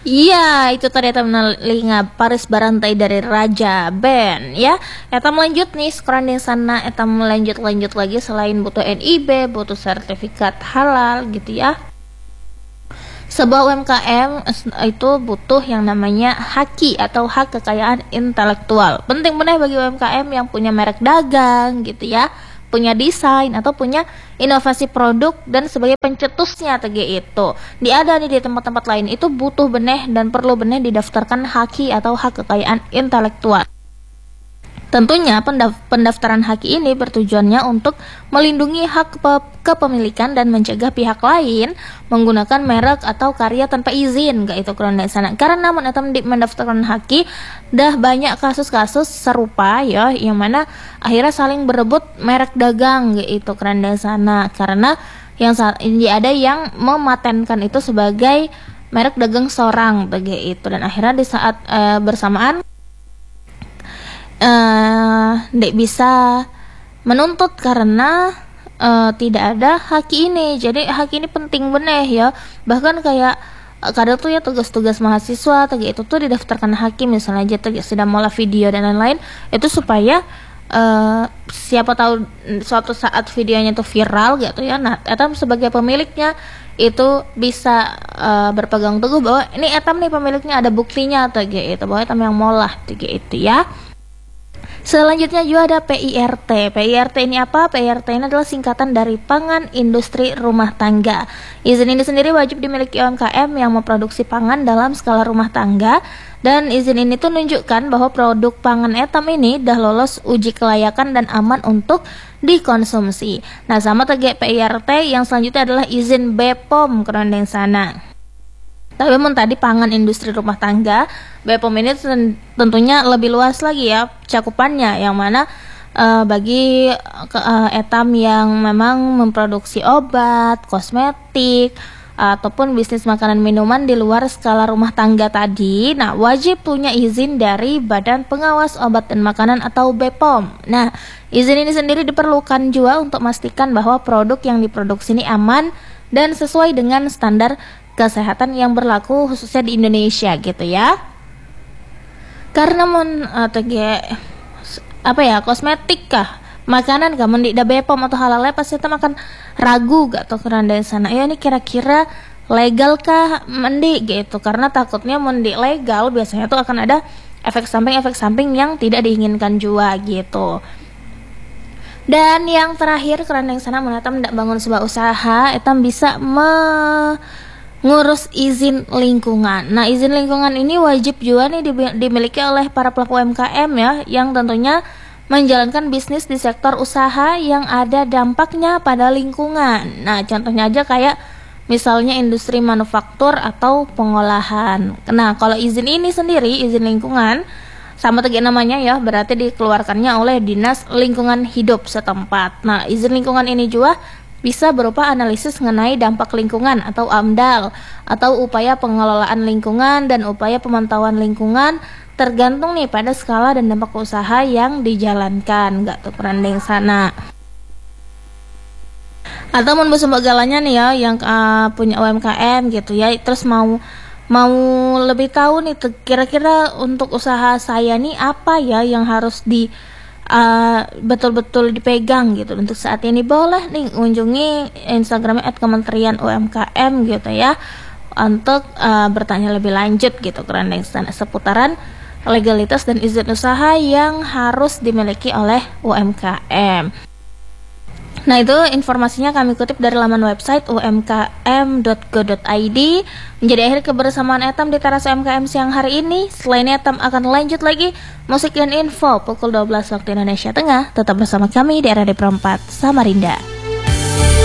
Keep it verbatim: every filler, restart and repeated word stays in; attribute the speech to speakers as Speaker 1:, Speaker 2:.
Speaker 1: Iya, itu tadi eta menalinga Paris Barantai dari Raja Band ya. Eta melanjut nih sekarang di sana eta melanjut-lanjut lagi selain butuh N I B, butuh sertifikat halal gitu ya. Sebuah U M K M itu butuh yang namanya haki atau hak kekayaan intelektual. Penting benar bagi U M K M yang punya merek dagang gitu ya, punya desain atau punya inovasi produk dan sebagai pencetusnya T G itu. Di ada nih di tempat-tempat lain itu butuh beneh dan perlu beneh didaftarkan haki atau hak kekayaan intelektual. Tentunya pendaftaran haki ini bertujuannya untuk melindungi hak kepemilikan dan mencegah pihak lain menggunakan merek atau karya tanpa izin, gak itu kurang dari sana. Karena mendaftarkan haki dah banyak kasus-kasus serupa ya, yang mana akhirnya saling berebut merek dagang gitu kurang dari sana. Karena yang saat ini ada yang mematenkan itu sebagai merek dagang seorang begitu, dan akhirnya di saat e, bersamaan Uh, dek bisa menuntut karena uh, tidak ada haki ini. Jadi haki ini penting bener ya. Bahkan kayak uh, kadang tuh ya tugas-tugas mahasiswa tadi itu tuh didaftarkan haki, misalnya aja tadi sedang mola video dan lain-lain itu supaya uh, siapa tahu suatu saat videonya tuh viral gitu ya. Nah, etam sebagai pemiliknya itu bisa uh, berpegang teguh bahwa ini etam nih pemiliknya, ada buktinya tadi itu bahwa etam yang molah tadi itu ya. Selanjutnya juga ada P I R T. P I R T ini apa? P I R T ini adalah singkatan dari Pangan Industri Rumah Tangga. Izin ini sendiri wajib dimiliki U M K M yang memproduksi pangan dalam skala rumah tangga, dan izin ini tuh menunjukkan bahwa produk pangan etam ini dah lolos uji kelayakan dan aman untuk dikonsumsi. Nah, sama tege P I R T yang selanjutnya adalah izin B P O M kerandeng sana. Tapi memang tadi pangan industri rumah tangga, B P O M ini tentunya lebih luas lagi ya cakupannya, yang mana uh, bagi uh, etam yang memang memproduksi obat, kosmetik, uh, ataupun bisnis makanan minuman di luar skala rumah tangga tadi, nah wajib punya izin dari Badan Pengawas Obat dan Makanan atau B P O M. Nah, izin ini sendiri diperlukan juga untuk memastikan bahwa produk yang diproduksi ini aman dan sesuai dengan standar kesehatan yang berlaku khususnya di Indonesia gitu ya. Karena mon atau uh, apa ya, kosmetik kah, makanan kah, mendik da B P O M atau halalnya pasti kita makan ragu gak tuh karena dari sana. Ya ini kira-kira legal kah mendik gitu, karena takutnya mendik legal biasanya tuh akan ada efek samping-efek samping yang tidak diinginkan juga gitu. Dan yang terakhir karena yang sana menatam tidak bangun sebuah usaha, etam bisa me ngurus izin lingkungan. Nah, izin lingkungan ini wajib juga nih dimiliki oleh para pelaku U M K M ya, yang tentunya menjalankan bisnis di sektor usaha yang ada dampaknya pada lingkungan. Nah, contohnya aja kayak misalnya industri manufaktur atau pengolahan. Nah, kalau izin ini sendiri, izin lingkungan sama tadi namanya ya, berarti dikeluarkannya oleh Dinas Lingkungan Hidup setempat. Nah, izin lingkungan ini juga bisa berupa analisis mengenai dampak lingkungan atau AMDAL, atau upaya pengelolaan lingkungan dan upaya pemantauan lingkungan, tergantung nih pada skala dan dampak usaha yang dijalankan, gak tuh perandeng sana. Atau mun galanya nih ya yang uh, punya U M K M gitu ya, terus mau mau lebih tahu nih kira-kira untuk usaha saya nih apa ya yang harus di Uh, betul-betul dipegang gitu untuk saat ini, boleh nih kunjungi Instagramnya at kementerian U M K M gitu ya, untuk uh, bertanya lebih lanjut gitu karena seputaran legalitas dan izin usaha yang harus dimiliki oleh U M K M. Nah, itu informasinya kami kutip dari laman website u m k m dot go dot i d. Menjadi akhir kebersamaan etam di teras U M K M siang hari ini. Selain etam akan lanjut lagi musik dan info pukul dua belas waktu Indonesia Tengah. Tetap bersama kami di R A D Pro empat Samarinda.